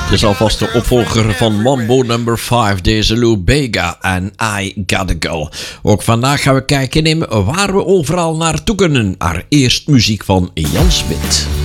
Het is alvast de opvolger van Mambo number 5, deze Lou Bega en I Gotta Go. Ook vandaag gaan we kijken in waar we overal naartoe kunnen. Maar eerst muziek van Jan Smit.